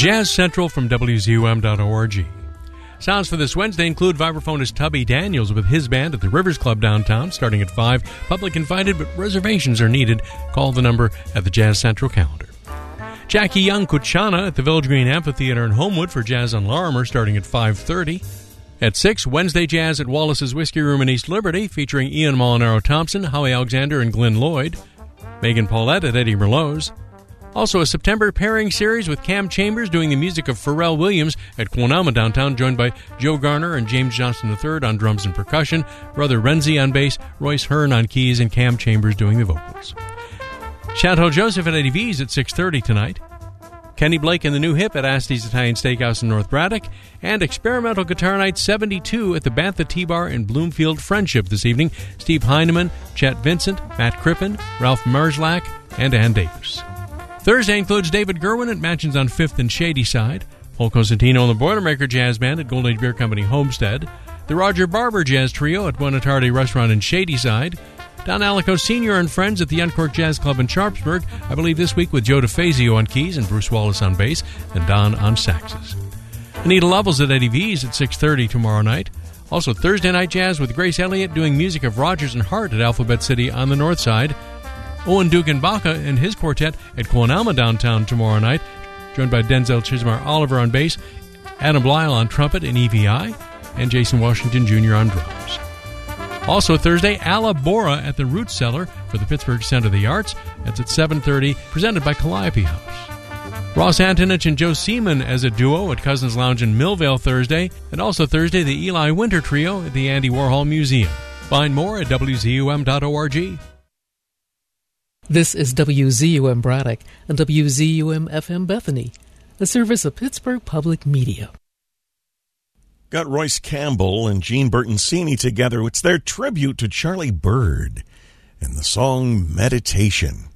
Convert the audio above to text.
Jazz Central from WZUM.org. Sounds for this Wednesday include vibraphonist Tubby Daniels with his band at the Rivers Club downtown, starting at 5. Public invited, but reservations are needed. Call the number at the Jazz Central calendar. Jackie Young Kuchana at the Village Green Amphitheater in Homewood for Jazz on Larimer, starting at 5:30. At 6, Wednesday Jazz at Wallace's Whiskey Room in East Liberty, featuring Ian Molinaro Thompson, Howie Alexander, and Glenn Lloyd. Megan Paulette at Eddie Merlot's. Also a September pairing series with Cam Chambers doing the music of Pharrell Williams at Quonama downtown, joined by Joe Garner and James Johnson III on drums and percussion, Brother Renzi on bass, Royce Hearn on keys, and Cam Chambers doing the vocals. Chateau Joseph at Eddie V's at 6:30 tonight. Kenny Blake and the New Hip at Asti's Italian Steakhouse in North Braddock, and Experimental Guitar Night 72 at the Bantha T-Bar in Bloomfield Friendship this evening. Steve Heineman, Chet Vincent, Matt Crippen, Ralph Merzlach, and Ann Davis. Thursday includes David Gerwin at Mansions on 5th and Shadyside, Paul Cosentino and the Boilermaker Jazz Band at Golden Age Beer Company Homestead, the Roger Barber Jazz Trio at Buonatardi Restaurant in Shadyside, Don Alico Sr. and Friends at the Uncorked Jazz Club in Sharpsburg, I believe this week with Joe DeFazio on keys and Bruce Wallace on bass, and Don on saxes. Anita Lovells at Eddie V's at 6:30 tomorrow night. Also Thursday night jazz with Grace Elliott doing music of Rogers and Hart at Alphabet City on the north side. Owen Dugan-Baca and his quartet at Quonama downtown tomorrow night, joined by Denzel Chismar Oliver on bass, Adam Blyle on trumpet and EVI, and Jason Washington Jr. on drums. Also Thursday, Alla Bora at the Root Cellar for the Pittsburgh Center of the Arts. That's at 7:30, presented by Calliope House. Ross Antonich and Joe Seaman as a duo at Cousins Lounge in Millvale Thursday, and also Thursday, the Eli Winter Trio at the Andy Warhol Museum. Find more at WZUM.org. This is WZUM Braddock and WZUM FM Bethany, a service of Pittsburgh Public Media. Got Royce Campbell and Gene Bertoncini together. It's their tribute to Charlie Bird and the song Meditation.